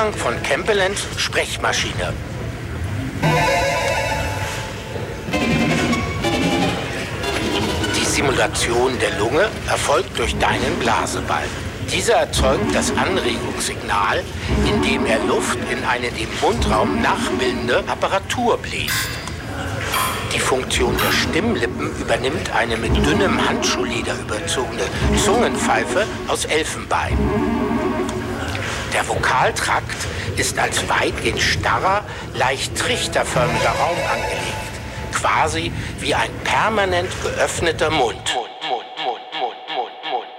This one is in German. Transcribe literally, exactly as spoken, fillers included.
Ausgang von Campbellands Sprechmaschine. Die Simulation der Lunge erfolgt durch deinen Blasebalg. Dieser erzeugt das Anregungssignal, indem er Luft in eine dem Mundraum nachbildende Apparatur bläst. Die Funktion der Stimmlippen übernimmt eine mit dünnem Handschuhleder überzogene Zungenpfeife aus Elfenbein. Der Vokaltrakt ist als weitgehend starrer, leicht trichterförmiger Raum angelegt, quasi wie ein permanent geöffneter Mund.